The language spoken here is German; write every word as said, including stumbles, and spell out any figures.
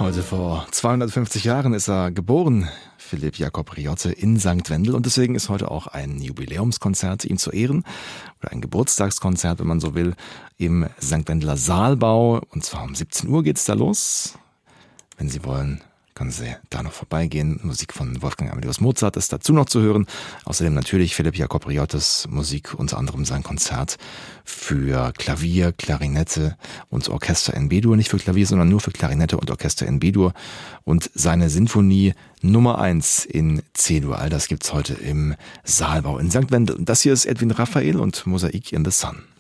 Heute vor zweihundertfünfzig Jahren ist er geboren, Philipp Jakob Riotte in Sankt Wendel. Und deswegen ist heute auch ein Jubiläumskonzert ihm zu Ehren oder ein Geburtstagskonzert, wenn man so will, im Sankt Wendeler Saalbau. Und zwar um siebzehn Uhr geht's da los. Wenn Sie wollen, können Sie da noch vorbeigehen. Musik von Wolfgang Amadeus Mozart ist dazu noch zu hören. Außerdem natürlich Philipp Jakob Riottes Musik, unter anderem sein Konzert für Klavier, Klarinette und Orchester in B-Dur. Nicht für Klavier, sondern nur für Klarinette und Orchester in B-Dur. Und seine Sinfonie Nummer eins in C-Dur. All das gibt's heute im Saalbau in Sankt Wendel. Das hier ist Edwin Raphael und Mosaik in the Sun.